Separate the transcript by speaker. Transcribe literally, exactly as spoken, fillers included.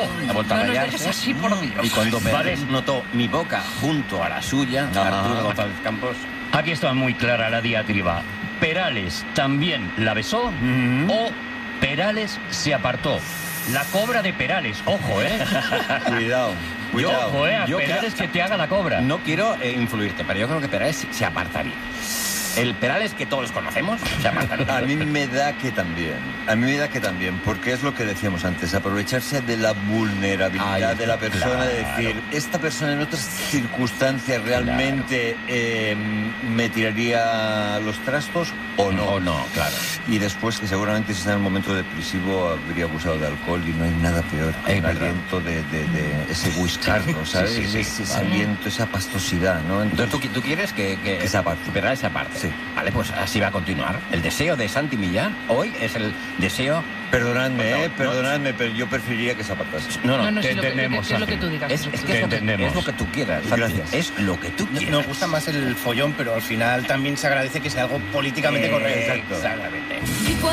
Speaker 1: ha vuelto a
Speaker 2: No nos
Speaker 1: rayarse.
Speaker 2: dejes así, por Dios.
Speaker 1: Y cuando
Speaker 3: Vale.
Speaker 1: Perales notó mi boca junto a la suya,
Speaker 3: Ajá.
Speaker 1: Arturo González Campos...
Speaker 3: Aquí está muy clara la diatriba. Perales también la besó o Perales se apartó. La cobra de Perales, ojo, ¿eh?
Speaker 4: Cuidado,
Speaker 3: Yo,
Speaker 4: cuidado.
Speaker 3: ojo, ¿eh? A
Speaker 1: Yo
Speaker 3: Perales
Speaker 1: creo-
Speaker 3: que te haga la cobra.
Speaker 1: No quiero eh, influirte, pero yo creo que Perales se apartaría. El Perales que todos conocemos se apartaría.
Speaker 4: A mí me da que también, a mí me da que también, porque es lo que decíamos antes, aprovecharse de la vulnerabilidad
Speaker 1: Ay,
Speaker 4: de la persona,
Speaker 1: claro.
Speaker 4: de decir, esta persona en otras circunstancias realmente eh, me tiraría los trastos o no.
Speaker 1: O no, claro.
Speaker 4: Y después que seguramente si está en un momento depresivo habría abusado de alcohol y no hay nada peor que
Speaker 1: Es
Speaker 4: el
Speaker 1: verdad.
Speaker 4: aliento de, de, de ese whiskardo, ¿sabes?
Speaker 1: sí, sí,
Speaker 4: ese, ese
Speaker 1: vale.
Speaker 4: aliento, esa pastosidad, ¿no?
Speaker 1: Entonces, ¿tú, tú quieres que, que,
Speaker 4: Que se aparte.
Speaker 1: Perales se aparte?
Speaker 4: Sí.
Speaker 1: Vale, pues así va a continuar. El deseo de Santi Millán hoy es el deseo...
Speaker 4: Perdonadme,
Speaker 1: No,
Speaker 4: eh,
Speaker 1: no.
Speaker 4: perdonadme, pero yo preferiría que se apartase.
Speaker 1: No, no,
Speaker 2: No, no,
Speaker 3: te
Speaker 2: sí, lo que, lo que-
Speaker 3: entendemos,
Speaker 2: es lo que
Speaker 3: Ángel.
Speaker 2: tú digas.
Speaker 1: Es, es que
Speaker 3: Te
Speaker 1: es lo que,
Speaker 3: entendemos.
Speaker 1: es lo que tú quieras, Santi.
Speaker 4: Gracias.
Speaker 1: Es lo que tú quieras.
Speaker 5: Nos gusta más el follón, pero al final también se agradece que sea algo políticamente correcto.
Speaker 1: Exactamente.
Speaker 6: Y cuando